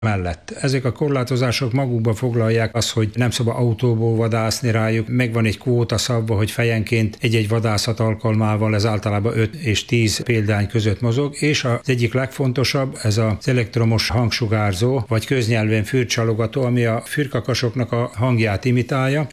mellett. Ezek a korlátozások magukba foglalják azt, hogy nem szabad autóból vadászni rájuk, megvan egy kvóta szabva, hogy fejenként egy-egy vadászat alkalmával ez általában 5 és 10 példány között mozog, és az egyik legfontosabb, ez az elektromos hangsugárzó, vagy köznyelvén fürcsalogató, ami a fürkakasoknak a hangját imitálja.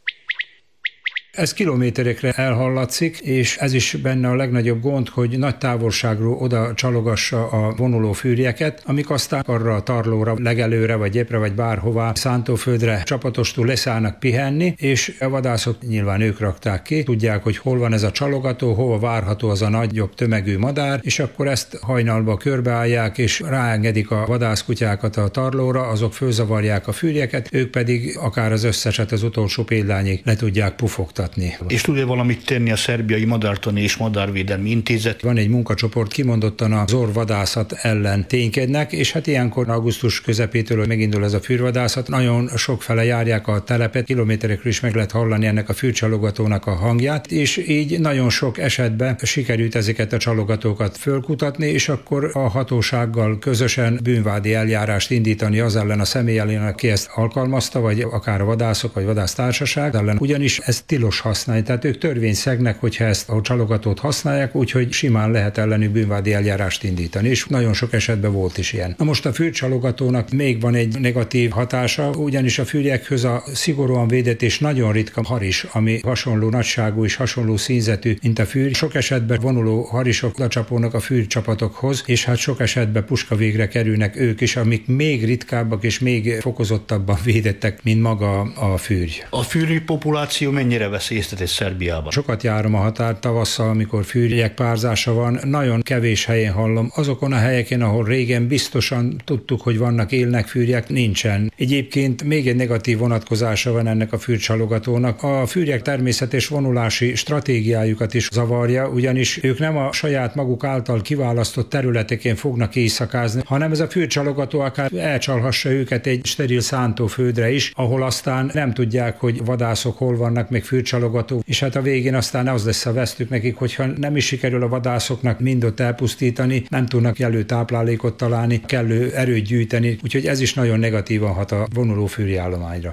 Ez kilométerekre elhallatszik, és ez is benne a legnagyobb gond, hogy nagy távolságról oda csalogassa a vonuló fűrjeket, amik aztán arra a tarlóra, legelőre, vagy gyepre, vagy bárhová szántóföldre csapatostul leszállnak pihenni, és a vadászok nyilván ők rakták ki, tudják, hogy hol van ez a csalogató, hova várható az a nagyobb tömegű madár, és akkor ezt hajnalba körbeállják, és ráengedik a vadászkutyákat a tarlóra, azok fölzavarják a fűrjeket, ők pedig akár az összeset az utolsó példányig le tudják pufogtatni. És tudja valamit tenni a Szerbiai Madártani és Madárvédelmi Intézet? Van egy munkacsoport, kimondottan az orrvadászat ellen ténykednek, és hát ilyenkor augusztus közepétől megindul ez a fűrvadászat. Nagyon sokfele járják a telepet, kilométerekről is meg lehet hallani ennek a fűrcsalogatónak a hangját, és így nagyon sok esetben sikerült ezeket a csalogatókat fölkutatni, és akkor a hatósággal közösen bűnvádi eljárást indítani az ellen a személy ellen, aki ezt alkalmazta, vagy akár a vadászok, vagy vadásztársaság ellen, ugyanis ez tilos használni. Tehát ők törvényszegnek, hogyha ezt a csalogatót használják, úgyhogy simán lehet ellenük bűnvádi eljárást indítani, és nagyon sok esetben volt is ilyen. Na most a fűrcsalogatónak még van egy negatív hatása, ugyanis a fűrjekhöz a szigorúan védett és nagyon ritka haris, ami hasonló nagyságú és hasonló színzetű, mint a fűr. Sok esetben vonuló harisok lecsapolnak a fűrcsapatokhoz, és hát sok esetben puskavégre kerülnek ők is, amik még ritkábbak és még fokozottabban védettek, mint maga a fűrj. A fűrj populáció mennyire veszélyeztetett Szerbiában? Sokat járom a határ tavasszal, amikor fűrjek párzása van, nagyon kevés helyen hallom. Azokon a helyeken, ahol régen biztosan tudtuk, hogy vannak, élnek fűrjek, nincsen. Egyébként még egy negatív vonatkozása van ennek a fűrcsalogatónak. A fűrjek természetes vonulási stratégiájukat is zavarja, ugyanis ők nem a saját maguk által kiválasztott területeken fognak éjszakázni, hanem ez a fűrcsalogató akár elcsalhassa őket egy steril szántóföldre is, ahol aztán nem tudják, hogy vadászok hol vannak, meg fűrcsalogató, és hát a végén aztán az lesz a vesztük nekik, hogyha nem is sikerül a vadászoknak mindot elpusztítani, nem tudnak kellő táplálékot találni, kellő erőt gyűjteni, úgyhogy ez is nagyon negatívan hat a vonuló fűrjállományra.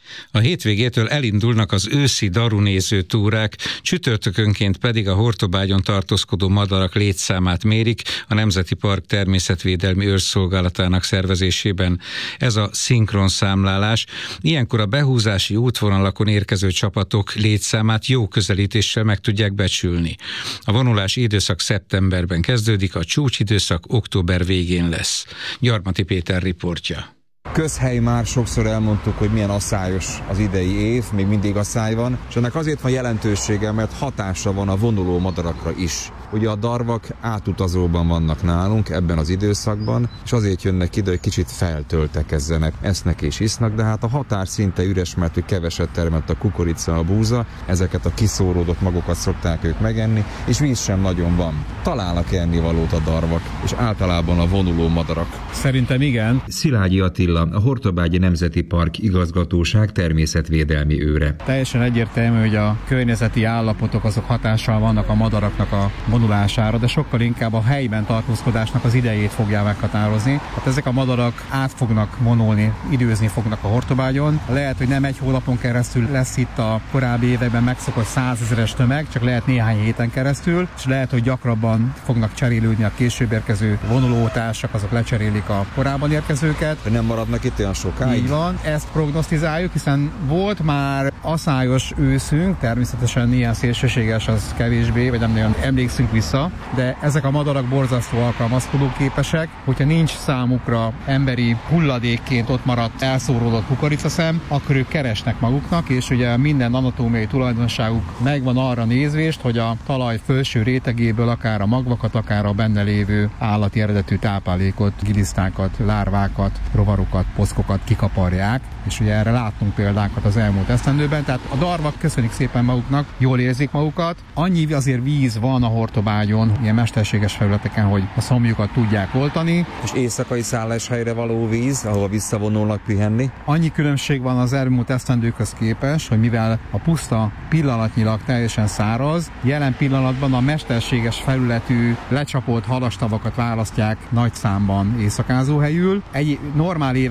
A hétvégétől elindulnak az őszi darunéző túrák, csütörtökönként pedig a Hortobágyon tartózkodó madarak létszámát mérik a Nemzeti Park Természetvédelmi Őrszolgálatának szervezésében. Ez a szinkron számlálás. Ilyenkor a behúzási útvonalakon érkező csapatok létszámát jó közelítéssel meg tudják becsülni. A vonulási időszak szeptemberben kezdődik, a csúcsidőszak október végén lesz. Gyarmati Péter riportja. Közhely már sokszor elmondtuk, hogy milyen asszályos az idei év, még mindig asszály van, és ennek azért van jelentősége, mert hatása van a vonuló madarakra is. Ugye a darvak átutazóban vannak nálunk ebben az időszakban, és azért jönnek ide, hogy kicsit feltöltekezzenek, esznek és isznak, de hát a határ szinte üres, mert hogy keveset termett a kukorica, a búza, ezeket a kiszóródott magokat szokták ők megenni, és víz sem nagyon van. Találnak ennivalót a darvak, és általában a vonuló madarak. Szerintem igen. Szilágyi Attila, a Hortobágyi Nemzeti Park igazgatóság természetvédelmi őre. Teljesen egyértelmű, hogy a környezeti állapotok azok hatással vannak a madaraknak a vonulására, de sokkal inkább a helyben tartózkodásnak az idejét fogják meghatározni. Hát ezek a madarak át fognak vonulni, időzni fognak a Hortobágyon. Lehet, hogy nem egy hónapon keresztül lesz itt a korábbi években megszokott 100 000-es tömeg, csak lehet néhány héten keresztül, és lehet, hogy gyakrabban fognak cserélődni a később érkező vonulótársak, azok lecserélik a korábban érkezőket. Nem maradnak itt olyan sokáig? Így van, ezt prognosztizáljuk, hiszen volt már aszályos őszünk, természetesen ilyen szélsőséges az kevésbé, vagy nem nagyon emlékszünk vissza, de ezek a madarak borzasztó alkalmazkodóképesek, hogyha nincs számukra emberi hulladékként ott maradt elszóródott kukoricaszem, akkor ők keresnek maguknak, és ugye minden anatómiai tulajdonságuk megvan arra nézvést, hogy a talaj felső rétegéből akár a magvakat, akár a benne lévő állati eredetű táplálékot, gilisztákat, lárvákat, rovarokat, poszkokat kikaparják, és ugye erre láttunk példákat az elmúlt esztendőben, tehát a darvak köszönik szépen maguknak, jól érzik magukat. Annyi azért víz van a Hortobágyon, ilyen mesterséges felületeken, hogy a szomjukat tudják oltani. És éjszakai szálláshelyre való víz, ahol visszavonulnak pihenni? Annyi különbség van az elmúlt esztendőkhöz képest, hogy mivel a puszta pillanatnyilag teljesen száraz, jelen pillanatban a mesterséges felületű lecsapott halastavakat választják nagy számban éjszakázóhelyül. Egy normál